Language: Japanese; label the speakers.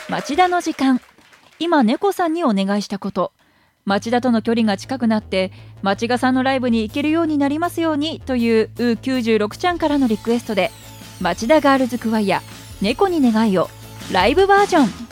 Speaker 1: 町田の時間。今猫さんにお願いしたこと。町田との距離が近くなって町田さんのライブに行けるようになりますようにという96ちゃんからのリクエストで、町田ガールズクワイア猫に願いをライブバージョン。